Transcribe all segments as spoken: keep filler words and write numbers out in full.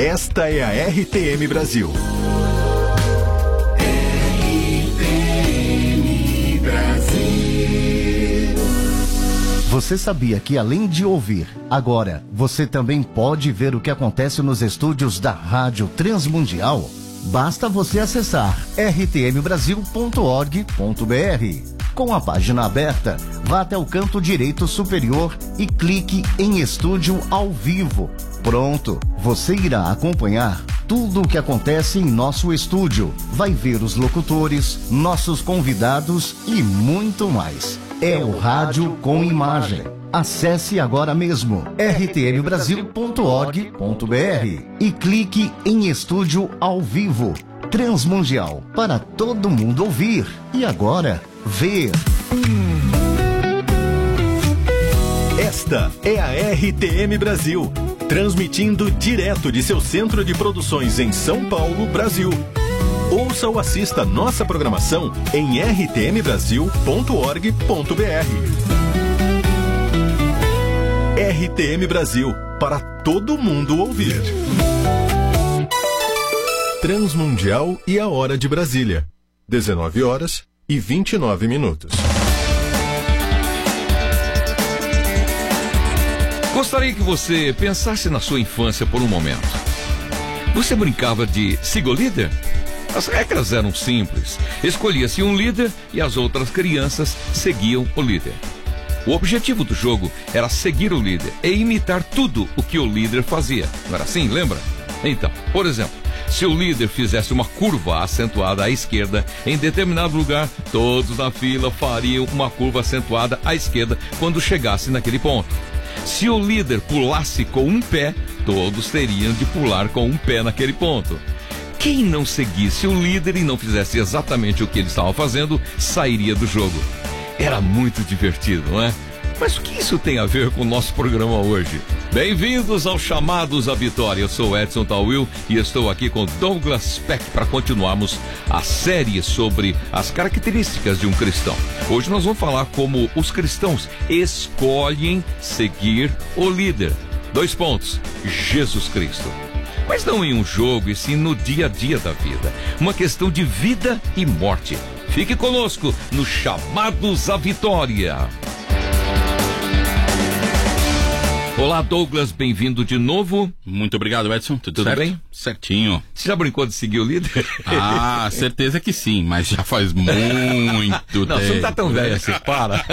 Esta é a R T M Brasil. R T M Brasil. Você sabia que além de ouvir, agora você também pode ver o que acontece nos estúdios da Rádio Transmundial? Basta você acessar r t m brasil ponto org ponto b r. Com a página aberta, vá até o canto direito superior e clique em Estúdio ao Vivo. Pronto, você irá acompanhar tudo o que acontece em nosso estúdio. Vai ver os locutores, nossos convidados e muito mais. É o Rádio com Imagem. Acesse agora mesmo r t m brasil ponto org ponto b r e clique em Estúdio ao Vivo. Transmundial, para todo mundo ouvir. E agora, ver. Esta é a R T M Brasil, transmitindo direto de seu centro de produções em São Paulo, Brasil. Ouça ou assista nossa programação em r t m brasil ponto org ponto b r. R T M Brasil, para todo mundo ouvir. Transmundial e a hora de Brasília. dezenove horas e vinte e nove minutos. Gostaria que você pensasse na sua infância por um momento. Você brincava de siga o líder? As regras eram simples. Escolhia-se um líder e as outras crianças seguiam o líder. O objetivo do jogo era seguir o líder e imitar tudo o que o líder fazia. Não era assim, lembra? Então, por exemplo, se o líder fizesse uma curva acentuada à esquerda em determinado lugar, todos na fila fariam uma curva acentuada à esquerda quando chegasse naquele ponto. Se o líder pulasse com um pé, todos teriam de pular com um pé naquele ponto. Quem não seguisse o líder e não fizesse exatamente o que ele estava fazendo, sairia do jogo. Era muito divertido, não é? Mas o que isso tem a ver com o nosso programa hoje? Bem-vindos ao Chamados à Vitória. Eu sou Edson Tawil e estou aqui com Douglas Peck para continuarmos a série sobre as características de um cristão. Hoje nós vamos falar como os cristãos escolhem seguir o líder. Dois pontos: Jesus Cristo. Mas não em um jogo, e sim no dia a dia da vida. Uma questão de vida e morte. Fique conosco no Chamados à Vitória. Olá, Douglas, bem-vindo de novo. Muito obrigado, Edson. Tudo, Tudo certo? bem? Certinho. Você já brincou de seguir o líder? Ah, certeza que sim, mas já faz muito não, tempo. Não, você não tá tão velho assim, para.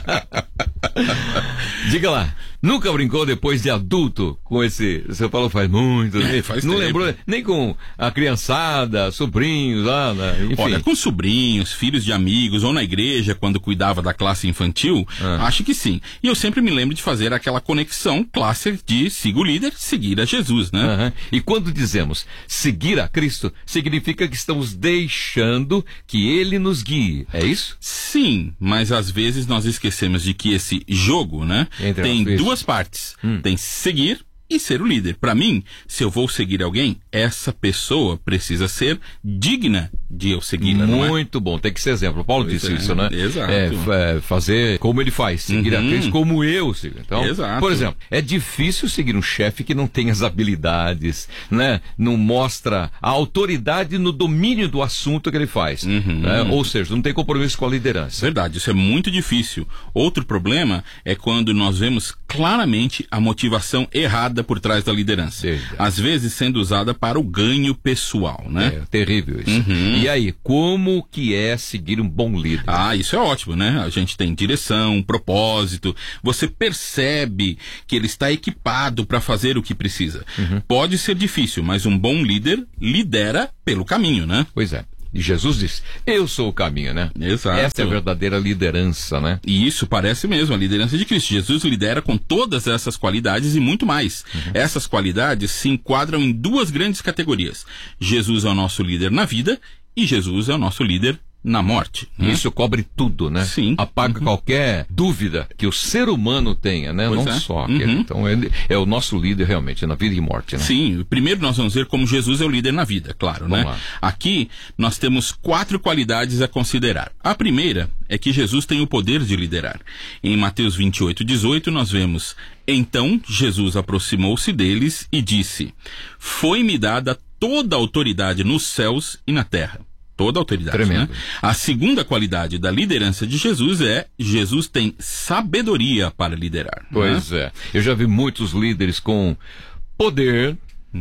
Diga lá, nunca brincou depois de adulto com esse... Você falou faz muito tempo. É, faz não tempo. lembrou nem com a criançada, sobrinhos lá, né? Enfim. Olha, com sobrinhos, filhos de amigos ou na igreja, quando cuidava da classe infantil, ah. acho que sim. E eu sempre me lembro de fazer aquela conexão clássica de siga o líder, seguir a Jesus, né? Uhum. E quando dizemos seguir a Cristo, significa que estamos deixando que Ele nos guie, é isso? Sim, mas às vezes nós esquecemos de que esse jogo, né, Entre tem nós, duas partes. Hum. Tem seguir e ser o líder. Para mim, se eu vou seguir alguém, essa pessoa precisa ser digna de eu seguir. Muito bom, tem que ser exemplo. Paulo Pois disse é, isso, né? exato. É, é, fazer como ele faz, seguir Uhum. a Cristo como eu sigo. Então, Exato. por exemplo, é difícil seguir um chefe que não tem as habilidades, né? Não mostra a autoridade no domínio do assunto que ele faz. Uhum. Né? Ou seja, não tem compromisso com a liderança. Verdade, isso é muito difícil. Outro problema é quando nós vemos claramente a motivação errada por trás da liderança. Veja. Às vezes sendo usada para o ganho pessoal, né? É terrível isso. Uhum. E aí, como que é seguir um bom líder? Ah, isso é ótimo, né? A gente tem direção, propósito, você percebe que ele está equipado para fazer o que precisa. Uhum. Pode ser difícil, mas um bom líder lidera pelo caminho, né? Pois é. E Jesus disse, eu sou o caminho, né? Exato. Essa é a verdadeira liderança, né? E isso parece mesmo a liderança de Cristo. Jesus lidera com todas essas qualidades e muito mais. Uhum. Essas qualidades se enquadram em duas grandes categorias. Jesus é o nosso líder na vida e Jesus é o nosso líder na morte. Né? Isso cobre tudo, né? Sim. Apaga uhum. qualquer dúvida que o ser humano tenha, né? Pois Não é. só. Uhum. Ele, então ele é o nosso líder realmente na vida e morte, né? Sim. Primeiro nós vamos ver como Jesus é o líder na vida, claro, Vamos né? lá. Aqui nós temos quatro qualidades a considerar. A primeira é que Jesus tem o poder de liderar. Em Mateus vinte e oito, dezoito nós vemos: Então Jesus aproximou-se deles e disse: foi-me dada toda a autoridade nos céus e na terra. Toda a autoridade. Tremendo. Né? A segunda qualidade da liderança de Jesus é: Jesus tem sabedoria para liderar. Pois né? é. Eu já vi muitos líderes com poder,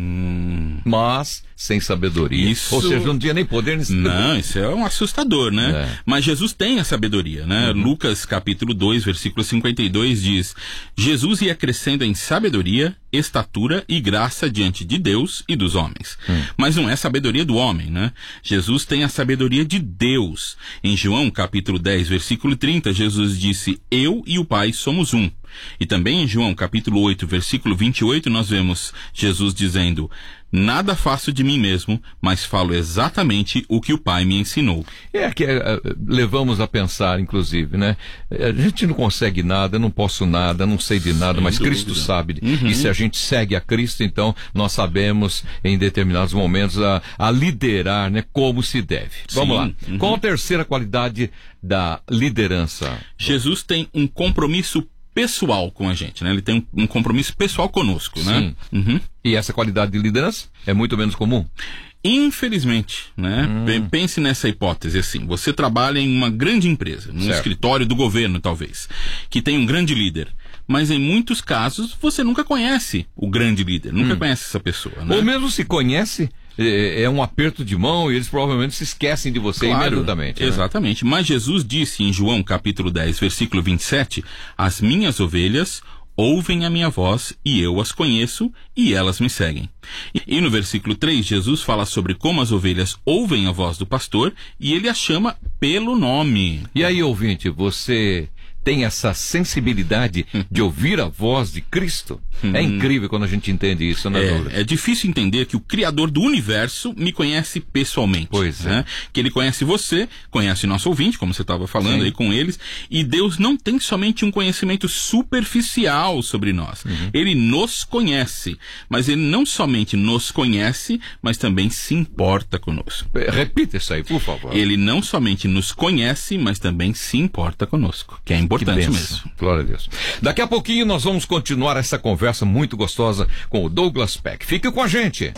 hum. mas sem sabedoria. Isso... Ou seja, não tinha nem poder nem sabedoria. Não, isso é um assustador, né? É. Mas Jesus tem a sabedoria, né? Uhum. Lucas capítulo dois, versículo cinquenta e dois diz: Jesus ia crescendo em sabedoria, estatura e graça diante de Deus e dos homens. Hum. Mas não é sabedoria do homem, né? Jesus tem a sabedoria de Deus. Em João capítulo dez, versículo trinta, Jesus disse: eu e o Pai somos um. E também em João capítulo oito, versículo vinte e oito, nós vemos Jesus dizendo: nada faço de mim mesmo, mas falo exatamente o que o Pai me ensinou. É que é, levamos a pensar, inclusive, né? A gente não consegue nada, não posso nada, não sei de nada, Sem mas dúvida. Cristo sabe. Uhum. E se a gente segue a Cristo, então nós sabemos em determinados momentos a, a liderar, né? Como se deve. Sim. Vamos lá. Uhum. Qual a terceira qualidade da liderança? Jesus tem um compromisso pessoal com a gente, né? Ele tem um, um compromisso pessoal conosco, Sim. né? Uhum. E essa qualidade de liderança é muito menos comum? Infelizmente, né? Hum. Pense nessa hipótese assim: você trabalha em uma grande empresa, num certo. escritório do governo, talvez, que tem um grande líder. Mas em muitos casos você nunca conhece o grande líder, nunca hum. conhece essa pessoa, né? Ou mesmo se conhece, é um aperto de mão e eles provavelmente se esquecem de você claro, imediatamente. Né? Exatamente. Mas Jesus disse em João capítulo dez, versículo vinte e sete: as minhas ovelhas ouvem a minha voz e eu as conheço e elas me seguem. E, e no versículo três, Jesus fala sobre como as ovelhas ouvem a voz do pastor e ele as chama pelo nome. E aí, ouvinte, você tem essa sensibilidade de ouvir a voz de Cristo? Hum. É incrível quando a gente entende isso, né, Douglas? É, é difícil entender que o Criador do universo me conhece pessoalmente. Pois né? é. Que ele conhece você, conhece nosso ouvinte, como você estava falando Sim. aí com eles, e Deus não tem somente um conhecimento superficial sobre nós. Uhum. Ele nos conhece, mas ele não somente nos conhece, mas também se importa conosco. Repita isso aí, por favor. Ele não somente nos conhece, mas também se importa conosco, que é importante mesmo. Glória a Deus. Daqui a pouquinho nós vamos continuar essa conversa muito gostosa com o Douglas Peck. Fique com a gente.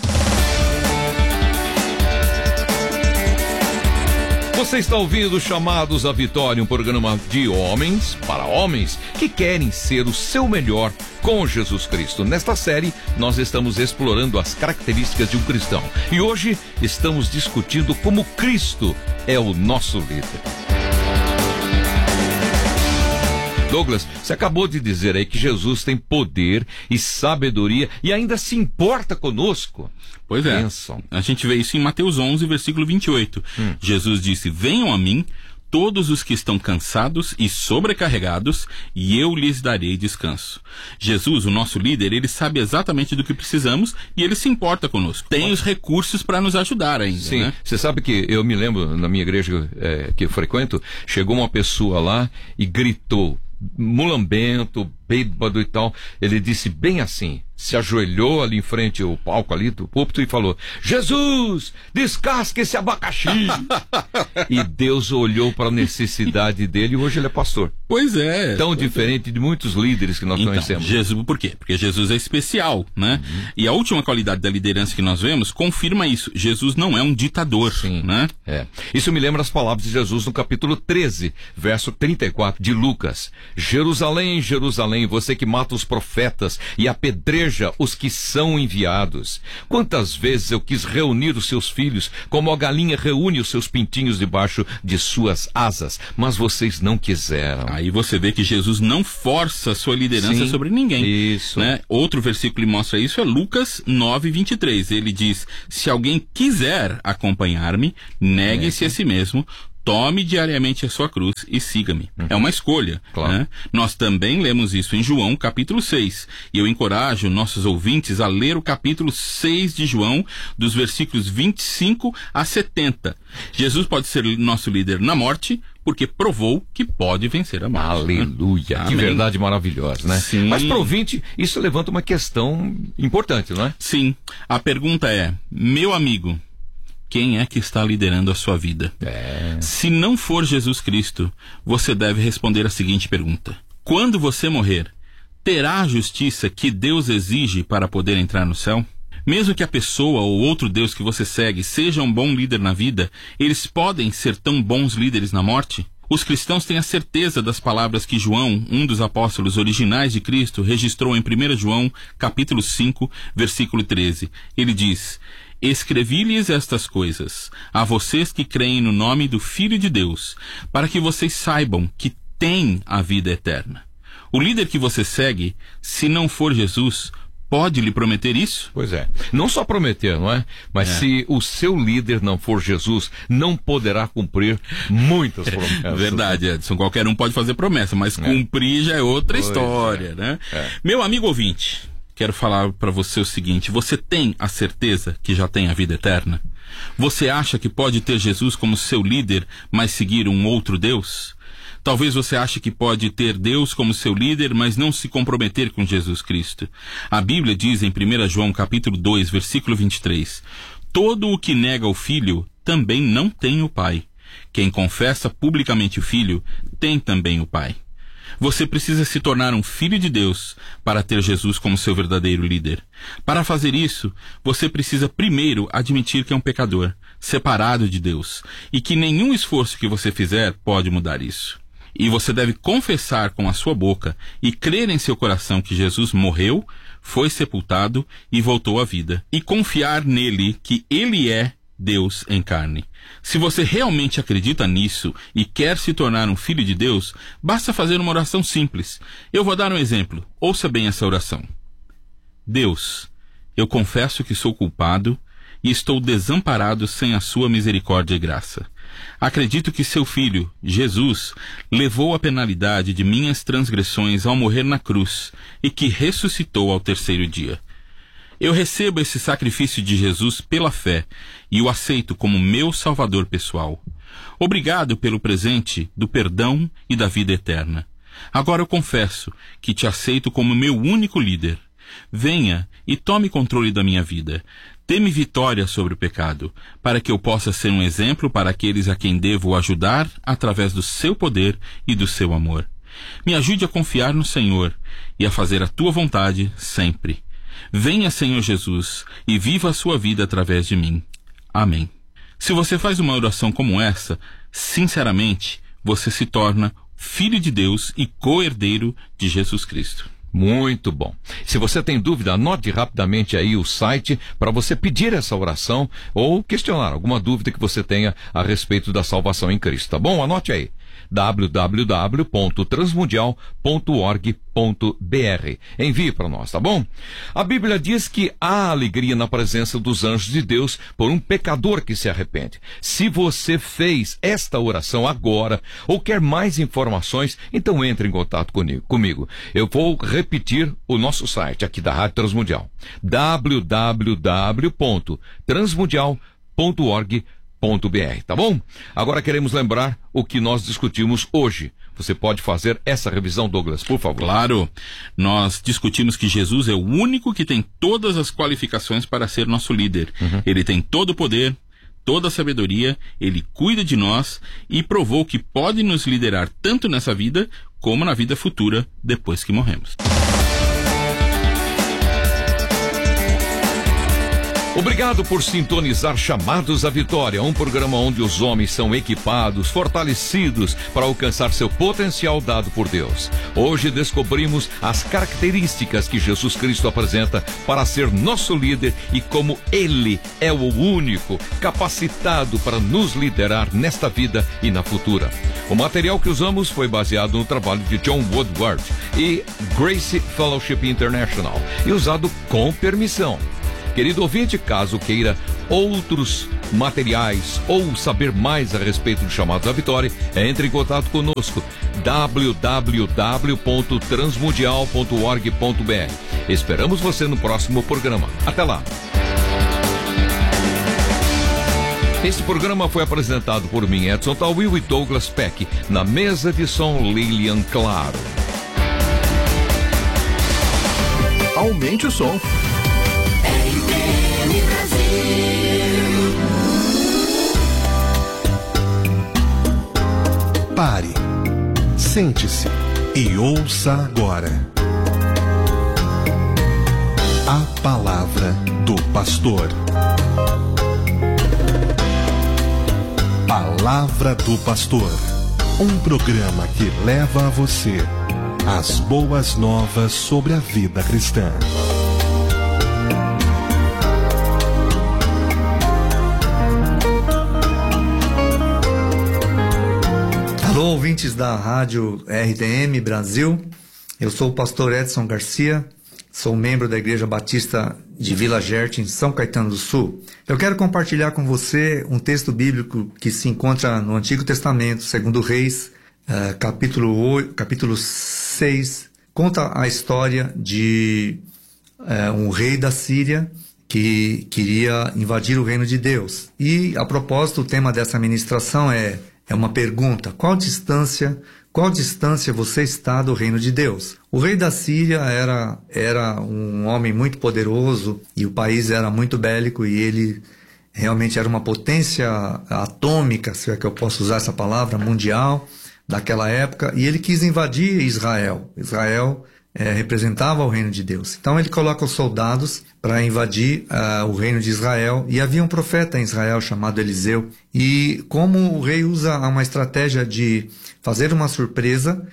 Você está ouvindo Chamados à Vitória, um programa de homens para homens que querem ser o seu melhor com Jesus Cristo. Nesta série, nós estamos explorando as características de um cristão. E hoje estamos discutindo como Cristo é o nosso líder. Douglas, você acabou de dizer aí que Jesus tem poder e sabedoria e ainda se importa conosco. Pois é. Pensam. A gente vê isso em Mateus onze, versículo vinte e oito. Hum. Jesus disse: venham a mim todos os que estão cansados e sobrecarregados, e eu lhes darei descanso. Jesus, o nosso líder, ele sabe exatamente do que precisamos e ele se importa conosco. Tem os recursos para nos ajudar ainda. Sim, né? Você sabe que eu me lembro, na minha igreja é, que eu frequento, chegou uma pessoa lá e gritou, mulambento, bêbado e tal. Ele disse bem assim, se ajoelhou ali em frente ao palco ali do púlpito e falou: Jesus, descasque esse abacaxi. E Deus olhou para a necessidade dele e hoje ele é pastor. Pois é. Tão diferente de muitos líderes que nós então, conhecemos. Jesus, por quê? Porque Jesus é especial, né? Uhum. E a última qualidade da liderança que nós vemos confirma isso. Jesus não é um ditador, Sim, né? É. Isso me lembra as palavras de Jesus no capítulo treze, verso trinta e quatro de Lucas. Jerusalém, Jerusalém, você que mata os profetas e apedreja os que são enviados. Quantas vezes eu quis reunir os seus filhos, como a galinha reúne os seus pintinhos debaixo de suas asas, mas vocês não quiseram. Aí você vê que Jesus não força a sua liderança Sim, sobre ninguém. Isso. Né? Outro versículo que mostra isso é Lucas nove, vinte e três. Ele diz: se alguém quiser acompanhar-me, negue-se é. a si mesmo, tome diariamente a sua cruz e siga-me. Uhum. É uma escolha. Claro. Né? Nós também lemos isso em João, capítulo seis. E eu encorajo nossos ouvintes a ler o capítulo seis de João, dos versículos vinte e cinco a setenta. Jesus pode ser nosso líder na morte, porque provou que pode vencer a morte. Aleluia. Né? Que verdade maravilhosa, né? Sim. Mas para o ouvinte, isso levanta uma questão importante, não é? Sim. A pergunta é: meu amigo, quem é que está liderando a sua vida? É. Se não for Jesus Cristo, você deve responder a seguinte pergunta: quando você morrer, terá a justiça que Deus exige para poder entrar no céu? Mesmo que a pessoa ou outro Deus que você segue seja um bom líder na vida, eles podem ser tão bons líderes na morte? Os cristãos têm a certeza das palavras que João, um dos apóstolos originais de Cristo, registrou em primeiro João, capítulo cinco, versículo treze. Ele diz: escrevi-lhes estas coisas, a vocês que creem no nome do Filho de Deus, para que vocês saibam que têm a vida eterna. O líder que você segue, se não for Jesus, pode lhe prometer isso? Pois é. Não só prometer, não é? Mas é. se o seu líder não for Jesus, não poderá cumprir muitas promessas. Verdade, Edson. Qualquer um pode fazer promessa, mas é. cumprir já é outra pois história, é. né? É. Meu amigo ouvinte, quero falar para você o seguinte: você tem a certeza que já tem a vida eterna? Você acha que pode ter Jesus como seu líder, mas seguir um outro Deus? Talvez você ache que pode ter Deus como seu líder, mas não se comprometer com Jesus Cristo. A Bíblia diz em primeiro João capítulo dois, versículo vinte e três, todo o que nega o Filho também não tem o Pai. Quem confessa publicamente o Filho tem também o Pai. Você precisa se tornar um filho de Deus para ter Jesus como seu verdadeiro líder. Para fazer isso, você precisa primeiro admitir que é um pecador, separado de Deus, e que nenhum esforço que você fizer pode mudar isso. E você deve confessar com a sua boca e crer em seu coração que Jesus morreu, foi sepultado e voltou à vida. E confiar nele que ele é Deus em carne. Se você realmente acredita nisso e quer se tornar um filho de Deus, basta fazer uma oração simples. Eu vou dar um exemplo. Ouça bem essa oração. Deus, eu confesso que sou culpado e estou desamparado sem a sua misericórdia e graça. Acredito que seu Filho, Jesus, levou a penalidade de minhas transgressões ao morrer na cruz e que ressuscitou ao terceiro dia. Eu recebo esse sacrifício de Jesus pela fé e o aceito como meu Salvador pessoal. Obrigado pelo presente do perdão e da vida eterna. Agora eu confesso que te aceito como meu único líder. Venha e tome controle da minha vida. Dê-me vitória sobre o pecado, para que eu possa ser um exemplo para aqueles a quem devo ajudar através do seu poder e do seu amor. Me ajude a confiar no Senhor e a fazer a tua vontade sempre. Venha, Senhor Jesus, e viva a sua vida através de mim. Amém. Se você faz uma oração como essa, sinceramente, você se torna filho de Deus e co-herdeiro de Jesus Cristo. Muito bom. Se você tem dúvida, anote rapidamente aí o site para você pedir essa oração ou questionar alguma dúvida que você tenha a respeito da salvação em Cristo, tá bom? Anote aí. w w w ponto transmundial ponto org ponto b r. Envie para nós, tá bom? A Bíblia diz que há alegria na presença dos anjos de Deus por um pecador que se arrepende. Se você fez esta oração agora ou quer mais informações, então entre em contato comigo. comigo. Eu vou repetir o nosso site aqui da Rádio Transmundial. w w w ponto transmundial ponto org ponto b r, tá bom? Agora queremos lembrar o que nós discutimos hoje. Você pode fazer essa revisão, Douglas, por favor. Claro. Nós discutimos que Jesus é o único que tem todas as qualificações para ser nosso líder. Uhum. Ele tem todo o poder, toda a sabedoria, ele cuida de nós e provou que pode nos liderar tanto nessa vida como na vida futura depois que morremos. Obrigado por sintonizar Chamados à Vitória, um programa onde os homens são equipados, fortalecidos para alcançar seu potencial dado por Deus. Hoje descobrimos as características que Jesus Cristo apresenta para ser nosso líder e como Ele é o único capacitado para nos liderar nesta vida e na futura. O material que usamos foi baseado no trabalho de John Woodward e Grace Fellowship International e usado com permissão. Querido ouvinte, caso queira outros materiais ou saber mais a respeito do Chamados à Vitória, entre em contato conosco. w w w ponto transmundial ponto org ponto b r. Esperamos você no próximo programa. Até lá! Este programa foi apresentado por mim, Edson Tawil, e Douglas Peck, na mesa de som Lilian Claro. Aumente o som. Pare, sente-se e ouça agora. Palavra do Pastor. Palavra do Pastor. Um programa que leva a você as boas novas sobre a vida cristã. Alô, ouvintes da Rádio R T M Brasil. Eu sou o pastor Edson Garcia, sou membro da Igreja Batista de Vila Gerte, em São Caetano do Sul. Eu quero compartilhar com você um texto bíblico que se encontra no Antigo Testamento, segundo Reis, uh, capítulo, oito, capítulo seis. Conta a história de uh, um rei da Síria que queria invadir o reino de Deus. E, a propósito, o tema dessa ministração é, é uma pergunta: qual distância... Qual distância você está do reino de Deus? O rei da Síria era, era um homem muito poderoso e o país era muito bélico e ele realmente era uma potência atômica, se é que eu posso usar essa palavra, mundial daquela época, e ele quis invadir Israel. Israel é, representava o reino de Deus. Então ele coloca os soldados para invadir uh, o reino de Israel, e havia um profeta em Israel chamado Eliseu. E como o rei usa uma estratégia de fazer uma surpresa,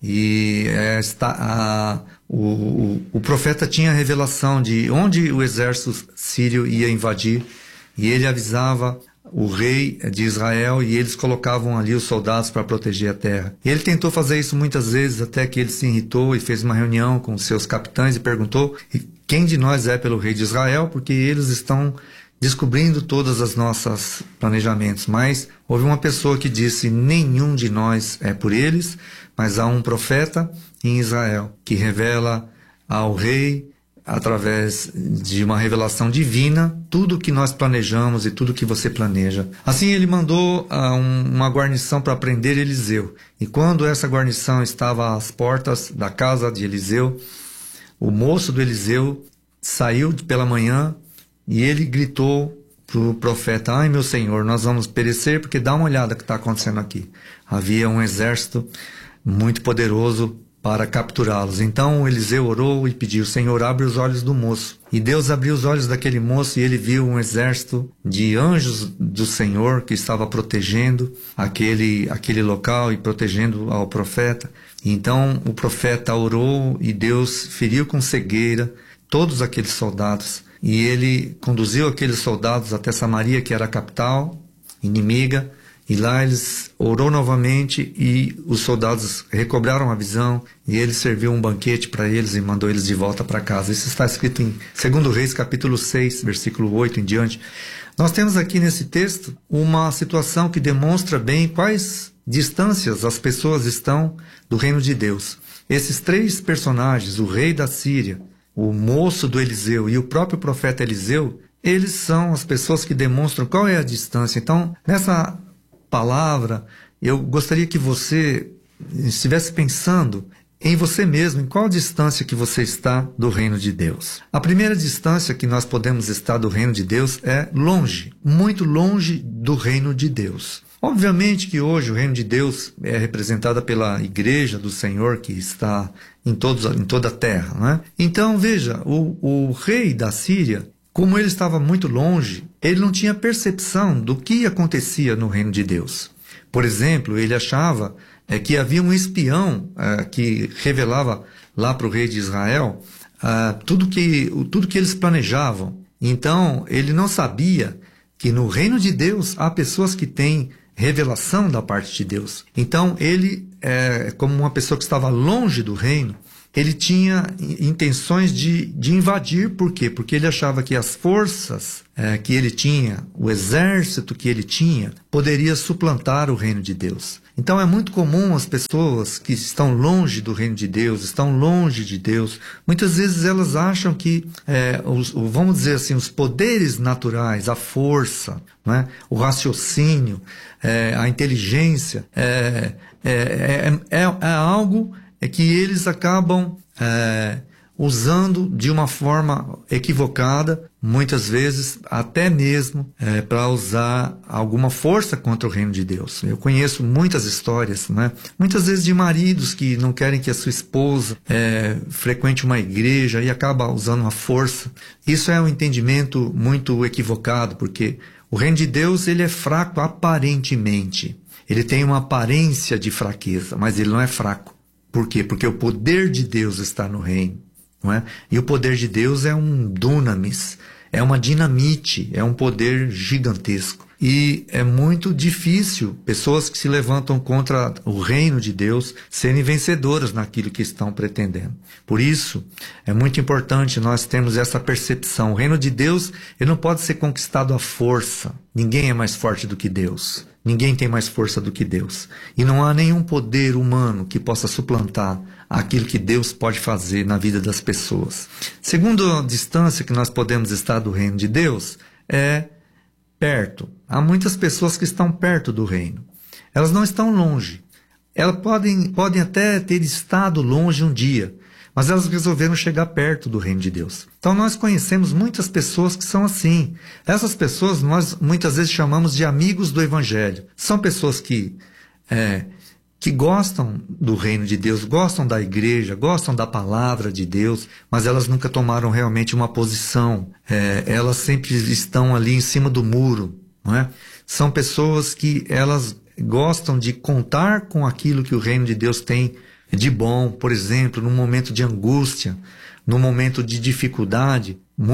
e é, está, a, o, o, o profeta tinha a revelação de onde o exército sírio ia invadir, e ele avisava o rei de Israel, e eles colocavam ali os soldados para proteger a terra. E ele tentou fazer isso muitas vezes, até que ele se irritou e fez uma reunião com os seus capitães e perguntou: quem de nós é pelo rei de Israel? Porque eles estão descobrindo todas as nossas planejamentos. Mas houve uma pessoa que disse: nenhum de nós é por eles, mas há um profeta em Israel que revela ao rei, através de uma revelação divina, tudo que nós planejamos e tudo que você planeja. Assim ele mandou uh, um, uma guarnição para prender Eliseu. E quando essa guarnição estava às portas da casa de Eliseu, o moço do Eliseu saiu pela manhã e ele gritou para o profeta: ai, meu senhor, nós vamos perecer, porque dá uma olhada o que está acontecendo aqui. Havia um exército muito poderoso para capturá-los. Então Eliseu orou e pediu: Senhor, abre os olhos do moço. E Deus abriu os olhos daquele moço, e ele viu um exército de anjos do Senhor que estava protegendo aquele, aquele local e protegendo ao profeta. E então o profeta orou e Deus feriu com cegueira todos aqueles soldados. E ele conduziu aqueles soldados até Samaria, que era a capital inimiga. E lá eles orou novamente e os soldados recobraram a visão, e ele serviu um banquete para eles e mandou eles de volta para casa. Isso está escrito em segundo Reis, capítulo seis, versículo oito em diante. Nós temos aqui nesse texto uma situação que demonstra bem quais distâncias as pessoas estão do reino de Deus. Esses três personagens, o rei da Síria, o moço do Eliseu e o próprio profeta Eliseu, eles são as pessoas que demonstram qual é a distância. Então, nessa palavra, eu gostaria que você estivesse pensando em você mesmo, em qual distância que você está do reino de Deus. A primeira distância que nós podemos estar do reino de Deus é longe, muito longe do reino de Deus. Obviamente que hoje o reino de Deus é representado pela igreja do Senhor, que está em, todos, em toda a terra, né? Então veja, o, o rei da Síria, como ele estava muito longe, ele não tinha percepção do que acontecia no reino de Deus. Por exemplo, ele achava é, que havia um espião é, que revelava lá para o rei de Israel é, tudo que, tudo que eles planejavam. Então, ele não sabia que no reino de Deus há pessoas que têm revelação da parte de Deus. Então, ele, é, como uma pessoa que estava longe do reino, ele tinha intenções de, de invadir. Por quê? Porque ele achava que as forças é, que ele tinha, o exército que ele tinha, poderia suplantar o reino de Deus. Então é muito comum as pessoas que estão longe do reino de Deus, estão longe de Deus, muitas vezes elas acham que, é, os, vamos dizer assim, os poderes naturais, a força, né, o raciocínio, é, a inteligência, é, é, é, é, é algo... é que eles acabam é, usando de uma forma equivocada, muitas vezes até mesmo é, para usar alguma força contra o reino de Deus. Eu conheço muitas histórias, né? Muitas vezes de maridos que não querem que a sua esposa é, frequente uma igreja e acaba usando uma força. Isso é um entendimento muito equivocado, porque o reino de Deus ele é fraco aparentemente. Ele tem uma aparência de fraqueza, mas ele não é fraco. Por quê? Porque o poder de Deus está no reino. Não é? E o poder de Deus é um dunamis, é uma dinamite, é um poder gigantesco. E é muito difícil pessoas que se levantam contra o reino de Deus serem vencedoras naquilo que estão pretendendo. Por isso, é muito importante nós termos essa percepção. O reino de Deus ele não pode ser conquistado à força. Ninguém é mais forte do que Deus. Ninguém tem mais força do que Deus. E não há nenhum poder humano que possa suplantar aquilo que Deus pode fazer na vida das pessoas. Segundo a distância que nós podemos estar do reino de Deus, é perto. Há muitas pessoas que estão perto do reino. Elas não estão longe. Elas podem, podem até ter estado longe um dia, mas elas resolveram chegar perto do reino de Deus. Então nós conhecemos muitas pessoas que são assim. Essas pessoas nós muitas vezes chamamos de amigos do evangelho. São pessoas que, é, que gostam do reino de Deus, gostam da igreja, gostam da palavra de Deus, mas elas nunca tomaram realmente uma posição. É, elas sempre estão ali em cima do muro, não é? São pessoas que elas gostam de contar com aquilo que o reino de Deus tem de bom. Por exemplo, num momento de angústia, num momento de dificuldade,